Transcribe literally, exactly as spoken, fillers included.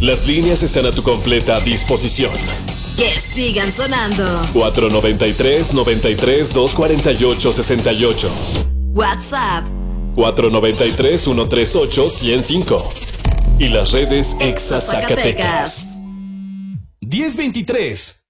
Las líneas están a tu completa disposición. Que sigan sonando. cuatro noventa y tres, noventa y tres, doscientos cuarenta y ocho, sesenta y ocho. WhatsApp cuatro noventa y tres, ciento treinta y ocho, ciento cinco. Y las redes Exa Zacatecas. diez veintitrés.